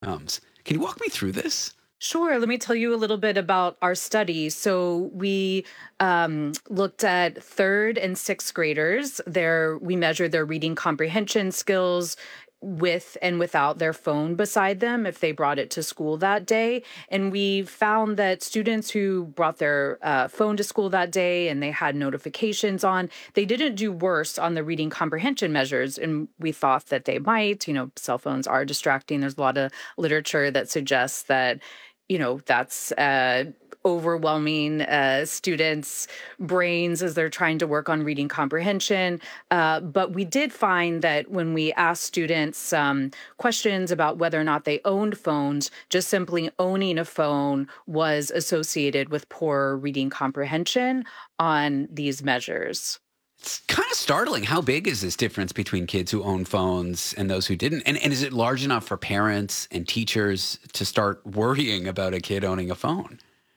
Can you walk me through this? Sure. Let me tell you a little bit about our study. So we looked at third and sixth graders. We measured their reading comprehension skills with and without their phone beside them if they brought it to school that day. And we found that students who brought their phone to school that day and they had notifications on, they didn't do worse on the reading comprehension measures. And we thought that they might. Cell phones are distracting. There's a lot of literature that suggests that that's overwhelming students' brains as they're trying to work on reading comprehension. But we did find that when we asked students questions about whether or not they owned phones, just simply owning a phone was associated with poor reading comprehension on these measures. It's kind of startling. How big is this difference between kids who own phones and those who didn't? And is it large enough for parents and teachers to start worrying about a kid owning a phone?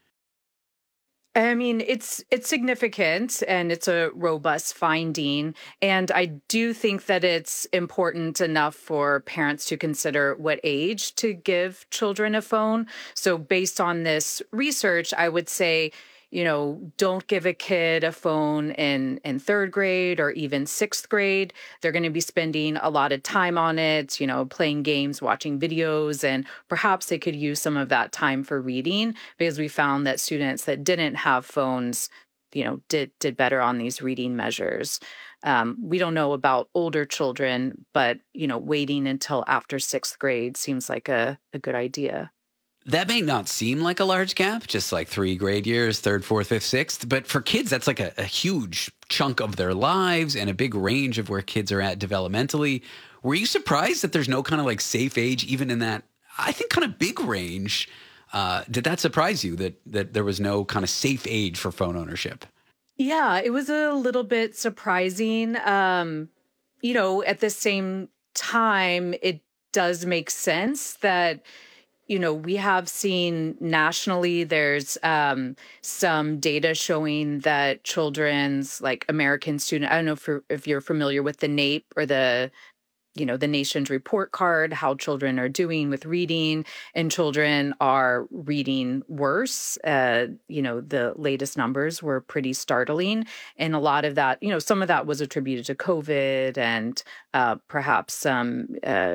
I mean, it's significant and it's a robust finding. And I do think that it's important enough for parents to consider what age to give children a phone. So based on this research, I would say, don't give a kid a phone in third grade or even sixth grade. They're going to be spending a lot of time on it, playing games, watching videos, and perhaps they could use some of that time for reading because we found that students that didn't have phones, did better on these reading measures. We don't know about older children, but, waiting until after sixth grade seems like a good idea. That may not seem like a large gap, just like 3 grade years, third, fourth, fifth, sixth. But for kids, that's like a huge chunk of their lives and a big range of where kids are at developmentally. Were you surprised that there's no kind of like safe age, even in that, I think, kind of big range? Did that surprise you that there was no kind of safe age for phone ownership? Yeah, it was a little bit surprising. At the same time, it does make sense that we have seen nationally, there's some data showing that children's, like American student, I don't know if you're familiar with the NAEP or the nation's report card, how children are doing with reading, and children are reading worse. The latest numbers were pretty startling. And a lot of that, some of that was attributed to COVID and perhaps some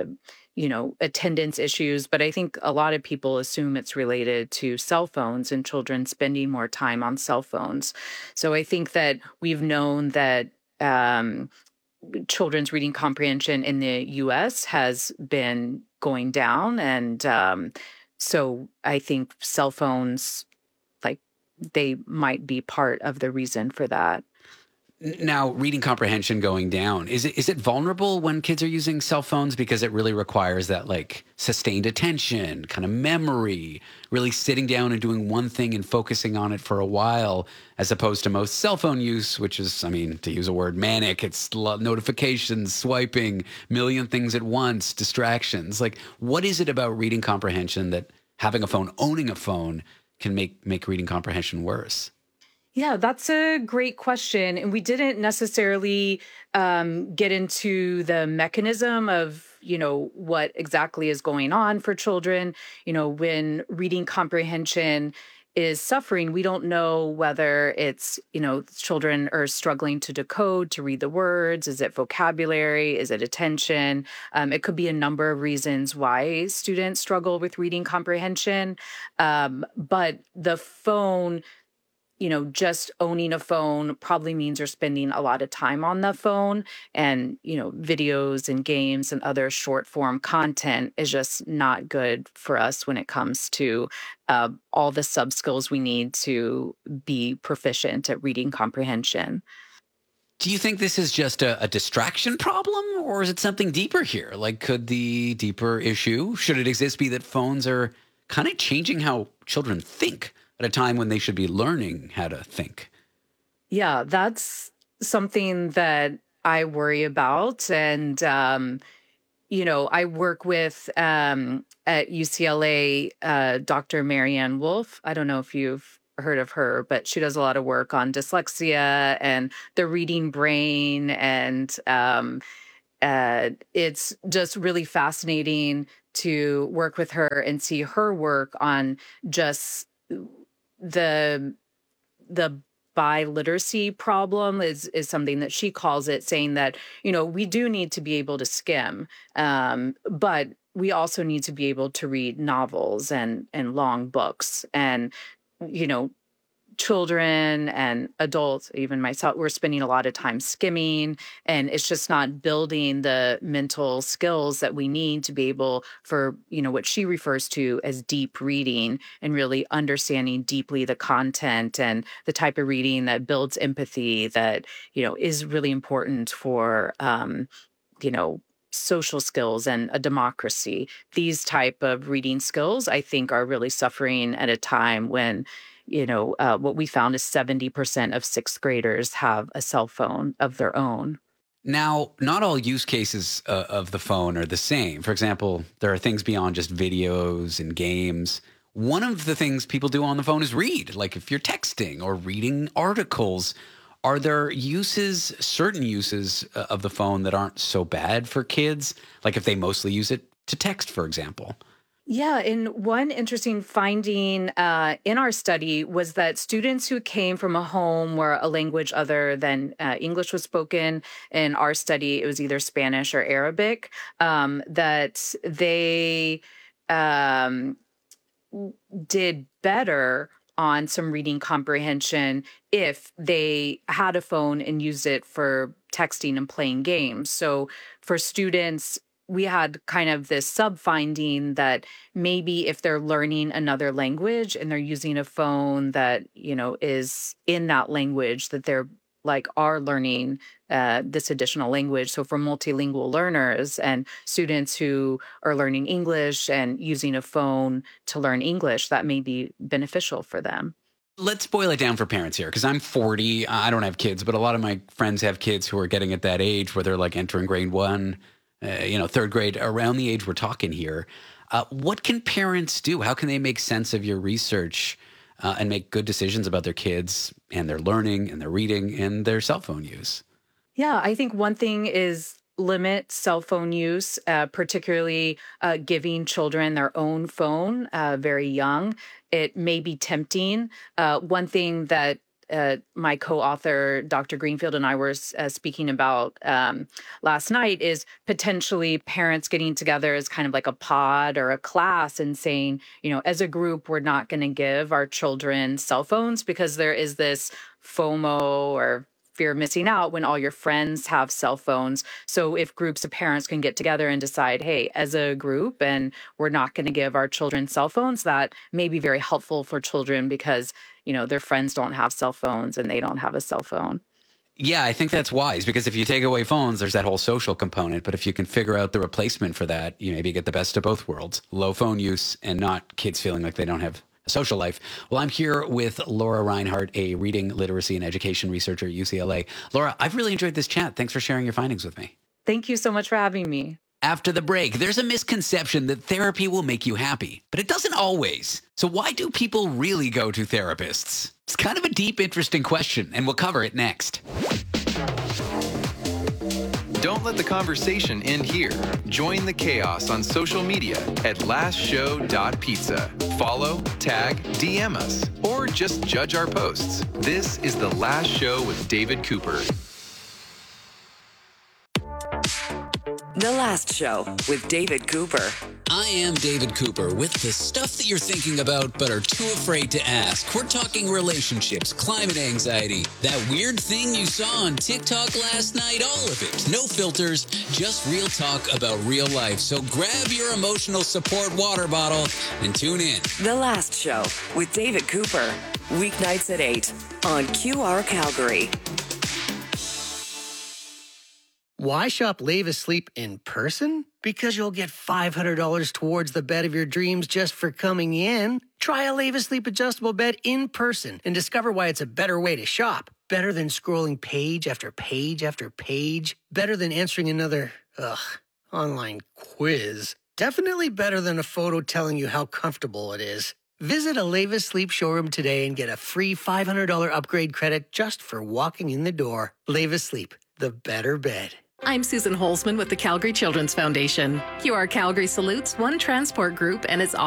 attendance issues. But I think a lot of people assume it's related to cell phones and children spending more time on cell phones. So I think that we've known that children's reading comprehension in the US has been going down. And so I think cell phones, like, they might be part of the reason for that. Now, reading comprehension going down, is it vulnerable when kids are using cell phones because it really requires that like sustained attention, kind of memory, really sitting down and doing one thing and focusing on it for a while, as opposed to most cell phone use, which is, I mean, to use a word, manic. It's notifications, swiping, million things at once, distractions. Like, what is it about reading comprehension that having a phone, owning a phone, can make reading comprehension worse? Yeah, that's a great question. And we didn't necessarily get into the mechanism of, what exactly is going on for children. When reading comprehension is suffering, we don't know whether it's, children are struggling to decode, to read the words. Is it vocabulary? Is it attention? It could be a number of reasons why students struggle with reading comprehension. But the phone, just owning a phone probably means you're spending a lot of time on the phone, and, videos and games and other short form content is just not good for us when it comes to all the sub skills we need to be proficient at reading comprehension. Do you think this is just a distraction problem, or is it something deeper here? Like, could the deeper issue, should it exist, be that phones are kind of changing how children think at a time when they should be learning how to think? Yeah, that's something that I worry about. And, I work with at UCLA, Dr. Marianne Wolf. I don't know if you've heard of her, but she does a lot of work on dyslexia and the reading brain. And it's just really fascinating to work with her and see her work on just the biliteracy problem is something that she calls it, saying that, we do need to be able to skim, but we also need to be able to read novels and long books. And, children and adults, even myself, we're spending a lot of time skimming, and it's just not building the mental skills that we need to be able for, what she refers to as deep reading, and really understanding deeply the content and the type of reading that builds empathy, that, is really important for, social skills and a democracy. These type of reading skills, I think, are really suffering at a time when, what we found is 70% of sixth graders have a cell phone of their own. Now, not all use cases of the phone are the same. For example, there are things beyond just videos and games. One of the things people do on the phone is read, like if you're texting or reading articles. Are there certain uses of the phone that aren't so bad for kids? Like if they mostly use it to text, for example? Yeah, and one interesting finding in our study was that students who came from a home where a language other than English was spoken, in our study, it was either Spanish or Arabic, that they did better on some reading comprehension if they had a phone and used it for texting and playing games. So for students, we had kind of this sub-finding that maybe if they're learning another language and they're using a phone that, is in that language, that they're are learning this additional language. So for multilingual learners and students who are learning English and using a phone to learn English, that may be beneficial for them. Let's boil it down for parents here, because I'm 40. I don't have kids, but a lot of my friends have kids who are getting at that age where they're entering grade 1, third grade, around the age we're talking here. What can parents do? How can they make sense of your research and make good decisions about their kids and their learning and their reading and their cell phone use? Yeah, I think one thing is limit cell phone use, particularly giving children their own phone very young. It may be tempting. One thing that my co-author, Dr. Greenfield, and I were speaking about last night is potentially parents getting together as kind of like a pod or a class and saying, as a group, we're not going to give our children cell phones, because there is this FOMO, or fear of missing out, when all your friends have cell phones. So if groups of parents can get together and decide, hey, as a group, and we're not going to give our children cell phones, that may be very helpful for children, because their friends don't have cell phones and they don't have a cell phone. Yeah, I think that's wise, because if you take away phones, there's that whole social component. But if you can figure out the replacement for that, you maybe get the best of both worlds. Low phone use and not kids feeling like they don't have a social life. Well, I'm here with Laura Reinhardt, a reading, literacy, and education researcher at UCLA. Laura, I've really enjoyed this chat. Thanks for sharing your findings with me. Thank you so much for having me. After the break, there's a misconception that therapy will make you happy, but it doesn't always. So why do people really go to therapists? It's kind of a deep, interesting question, and we'll cover it next. Don't let the conversation end here. Join the chaos on social media at lastshow.pizza. Follow, tag, DM us, or just judge our posts. This is The Last Show with David Cooper. The Last Show with David Cooper. I am David Cooper with the stuff that you're thinking about but are too afraid to ask. We're talking relationships, climate anxiety, that weird thing you saw on TikTok last night, all of it. No filters, just real talk about real life. So grab your emotional support water bottle and tune in. The Last Show with David Cooper. Weeknights at 8 on QR Calgary. Why shop Lave Asleep in person? Because you'll get $500 towards the bed of your dreams just for coming in. Try a Lave Asleep adjustable bed in person and discover why it's a better way to shop. Better than scrolling page after page after page. Better than answering another, online quiz. Definitely better than a photo telling you how comfortable it is. Visit a Lave Asleep showroom today and get a free $500 upgrade credit just for walking in the door. Lave Asleep, the better bed. I'm Susan Holzman with the Calgary Children's Foundation. QR Calgary salutes One Transport Group and its